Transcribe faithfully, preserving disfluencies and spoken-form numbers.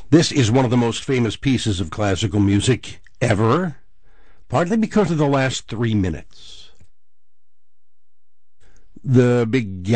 This is one of the most famous pieces of classical music ever, partly because of the last three minutes. The big